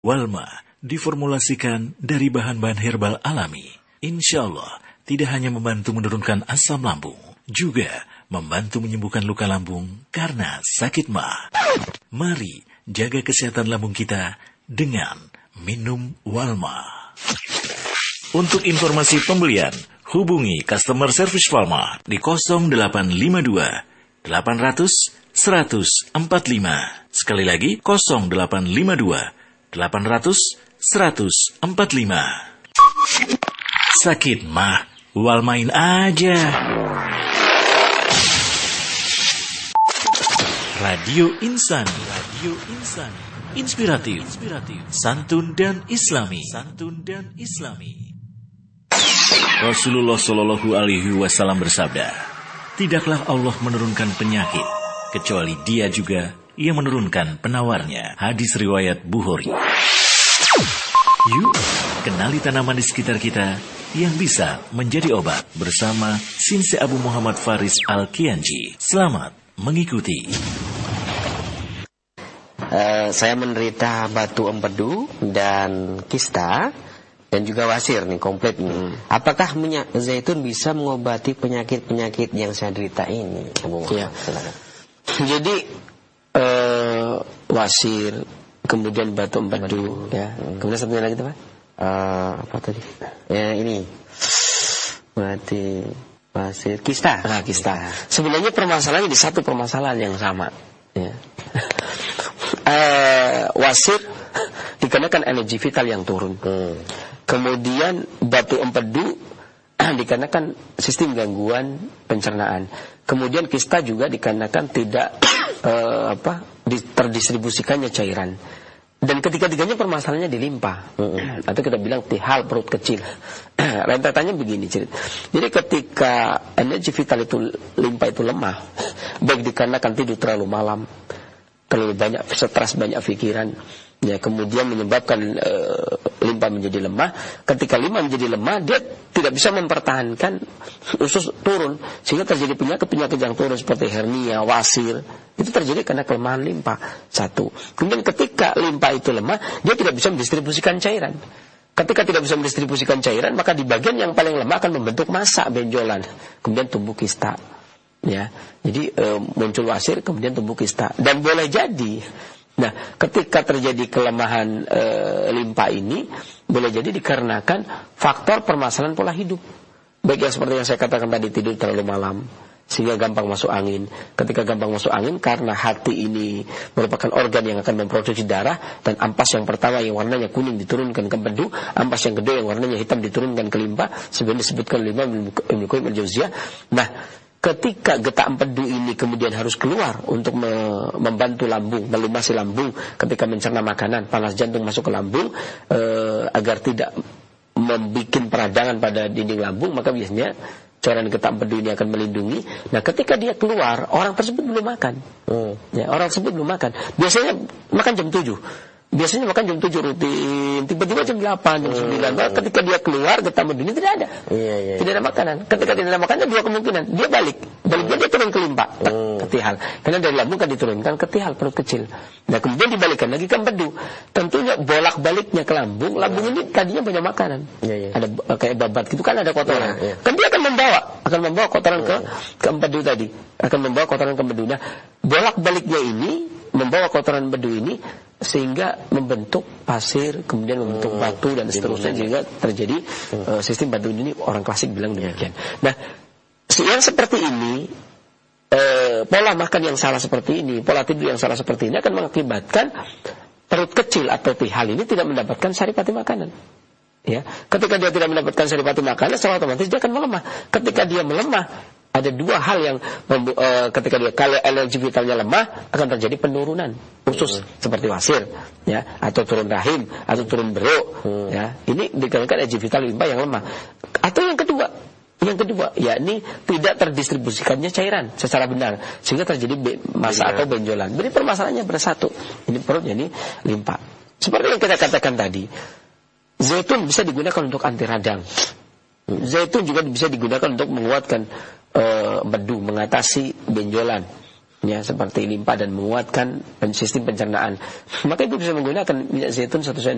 Walma diformulasikan dari bahan-bahan herbal alami. Insya Allah tidak hanya membantu menurunkan asam lambung, juga membantu menyembuhkan luka lambung karena sakit mah. Mari jaga kesehatan lambung kita dengan minum Walma. Untuk informasi pembelian, hubungi customer service Walma di 0852 800 145. Sekali lagi 0852 800 145. Sakit mah, Walmain aja. Radio Insani, inspiratif, santun dan islami. Rasulullah Shallallahu Alaihi Wasallam bersabda, tidaklah Allah menurunkan penyakit kecuali Dia juga yang menurunkan penawarnya. Hadis riwayat Bukhari. Yuk, kenali tanaman di sekitar kita yang bisa menjadi obat bersama Sinse Abu Muhammad Faris Al-Kianji. Selamat mengikuti. Saya menderita batu empedu dan kista dan juga wasir nih, komplit nih. Apakah minyak zaitun bisa mengobati penyakit-penyakit yang saya derita ini? Ya. Jadi wasir, kemudian batu empedu, ya. Kemudian satunya lagi apa? Apa tadi? Ya ini. Berarti wasir, kista. Kista. Sebenarnya permasalahannya di satu permasalahan yang sama. Ya. Wasir dikarenakan energi vital yang turun. Kemudian batu empedu dikarenakan sistem gangguan pencernaan. Kemudian kista juga dikarenakan tidak terdistribusikannya cairan. Dan ketiga-tiganya permasalahannya di limpa. Atau kita bilang tihal perut kecil. Rentetannya begini. Jadi ketika energi vital itu, limpa itu lemah, baik dikarenakan tidur terlalu malam, terlalu banyak stres, banyak pikiran, ya, kemudian menyebabkan limpa menjadi lemah. Ketika limpa menjadi lemah, dia tidak bisa mempertahankan usus turun, sehingga terjadi penyakit-penyakit yang turun seperti hernia, wasir. Itu terjadi karena kelemahan limpa. Satu. Kemudian ketika limpa itu lemah, dia tidak bisa mendistribusikan cairan. Ketika tidak bisa mendistribusikan cairan, maka di bagian yang paling lemah akan membentuk massa benjolan, kemudian tumbuh kista. Ya, jadi muncul wasir, kemudian tumbuh kista. Dan boleh jadi, nah, ketika terjadi kelemahan limpa ini, boleh jadi dikarenakan faktor permasalahan pola hidup. Baik yang seperti yang saya katakan tadi, tidur terlalu malam, sehingga gampang masuk angin. Ketika gampang masuk angin, karena hati ini merupakan organ yang akan memproduksi darah, dan ampas yang pertama yang warnanya kuning diturunkan ke empedu, ampas yang kedua yang warnanya hitam diturunkan ke limpa, sebenarnya disebutkan limpa Ibnu Qayyim al-Jauziyah. Nah, ketika getah empedu ini kemudian harus keluar untuk membantu lambung, melumasi lambung ketika mencerna makanan, panas jantung masuk ke lambung, agar tidak membuat peradangan pada dinding lambung, maka biasanya cairan getah empedu ini akan melindungi. Nah, ketika dia keluar, orang tersebut belum makan. Ya, orang tersebut belum makan. Biasanya makan jam 7. Biasanya makan jam 7 rutin, tiba-tiba jam 8, jam 9. Ketika dia keluar, getah empedu ini tidak ada. Tidak ada makanan. Ketika tidak ada makanan, dua kemungkinan. Dia balik dia turun ke limpa, ke tihal. Karena dari lambung kan diturunkan ke tihal, perut kecil. Nah, kemudian dibalikan lagi ke empedu. Tentunya bolak-baliknya ke lambung. Lambung ini tadinya banyak makanan. Ada kayak babat gitu kan, ada kotoran. Kan dia akan membawa kotoran ke empedu tadi. Akan membawa kotoran ke empedu. Nah, bolak-baliknya ini membawa kotoran empedu ini sehingga membentuk pasir, kemudian membentuk batu dan seterusnya, sehingga terjadi sistem batu ini, orang klasik bilang demikian. Nah, yang seperti ini, pola makan yang salah seperti ini, pola tidur yang salah seperti ini akan mengakibatkan perut kecil atau tihal ini tidak mendapatkan saripati makanan. Ya, ketika dia tidak mendapatkan saripati makanan, secara otomatis dia akan melemah. Ketika dia melemah, ada dua hal yang ketika dia, kalau energi vitalnya lemah, akan terjadi penurunan usus seperti wasir, ya, atau turun rahim, atau turun beruk, ya. Ini dikarenakan energi vital limpa yang lemah. Atau yang kedua, yakni tidak terdistribusikannya cairan secara benar, sehingga terjadi massa atau benjolan. Jadi permasalahannya bersatu. Ini perutnya, ini limpa. Seperti yang kita katakan tadi, zaitun bisa digunakan untuk anti radang. Zaitun juga bisa digunakan untuk menguatkan empedu, mengatasi benjolan, ya, seperti limpa, dan menguatkan sistem pencernaan. Maka ibu bisa menggunakan minyak zaitun 1